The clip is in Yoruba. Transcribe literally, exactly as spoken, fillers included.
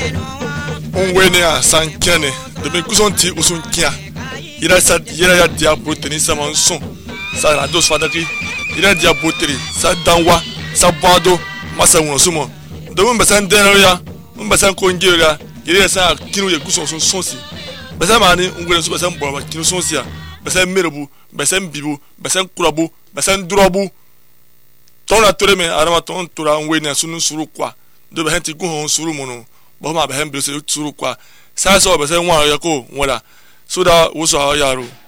onwene a sankene de me kusonti usunkia ira sa ira ya dia proteni sama son sa la dos fadaki ira dia boteri sa danwa sa bado masa won sumo de mo besan den ya mo besan ko ngira ira sa kinu ye kuson son sonsi besan mani ngwe so besan bo kinu sonsi a besan merebu besan bibu besan kurabu besan drobu ton la tore me arama ton tora ngwene sunu suru kwa do be henti gu hon suru mono bo ma be hem be suru kwa sa so besan wa ya ko wala so da wo so ya ro